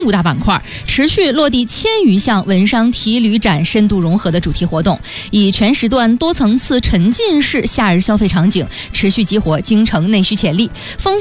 5大板块，持续落地1000余项文商题旅展深度融合的主题活动，以全时段多层次沉浸式夏日消费场景，持续激活京城内需潜力，丰富